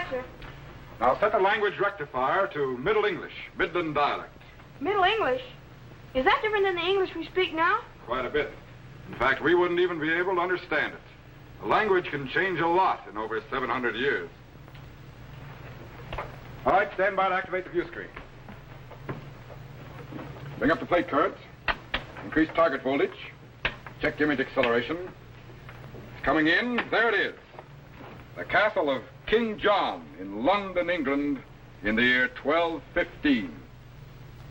Yes, sir. Now set the language rectifier to Middle English, Midland dialect. Middle English? Is that different than the English we speak now? Quite a bit. In fact, we wouldn't even be able to understand it. The language can change a lot in over 700 years. All right, stand by to activate the view screen. Bring up the plate current. Increase target voltage. Check image acceleration. It's coming in. There it is. The castle of King John in London, England, in the year 1215.